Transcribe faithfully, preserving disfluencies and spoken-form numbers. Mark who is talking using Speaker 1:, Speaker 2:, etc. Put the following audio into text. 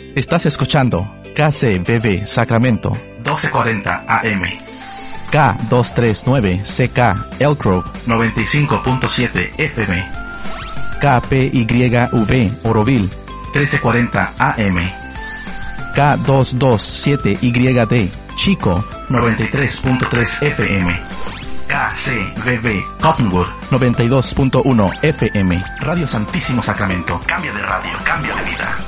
Speaker 1: Estás escuchando K C B B Sacramento doce cuarenta A M, K doscientos treinta y nueve C K Elk Grove noventa y cinco punto siete F M, K P Y V Oroville trece cuarenta A M, K doscientos veintisiete Y D Chico noventa y tres punto tres F M, K C B B Cottonwood noventa y dos punto uno F M. Radio Santísimo Sacramento. Cambia de radio, cambia de vida.